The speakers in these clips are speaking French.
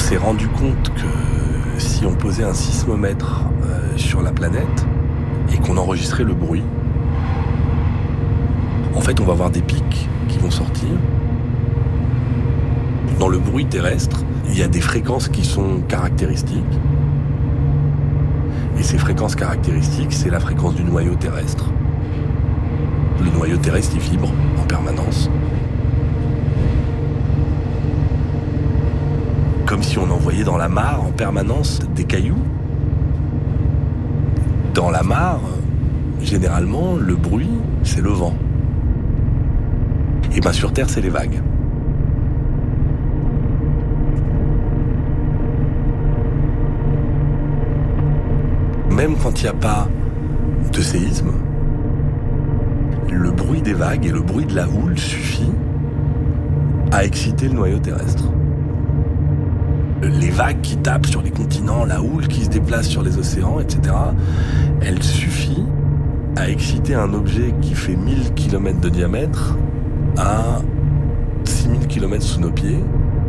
s'est rendu compte que si on posait un sismomètre sur la planète et qu'on enregistrait le bruit, en fait, on va avoir des pics qui vont sortir. Dans le bruit terrestre, il y a des fréquences qui sont caractéristiques. Et ces fréquences caractéristiques, c'est la fréquence du noyau terrestre. Le noyau terrestre, il vibre en permanence. Comme si on envoyait dans la mare en permanence des cailloux. Dans la mare, généralement, le bruit, c'est le vent. Et bien sur Terre, c'est les vagues. Même quand il n'y a pas de séisme, le bruit des vagues et le bruit de la houle suffit à exciter le noyau terrestre. Les vagues qui tapent sur les continents, la houle qui se déplace sur les océans, etc., elle suffit à exciter un objet qui fait 1000 km de diamètre à 6000 km sous nos pieds.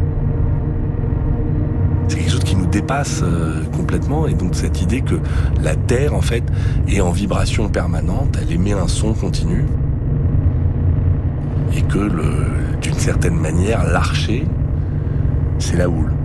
C'est quelque chose qui nous dépasse complètement, et donc cette idée que la Terre, en fait, est en vibration permanente, elle émet un son continu, et que, d'une certaine manière, l'archer, c'est la houle.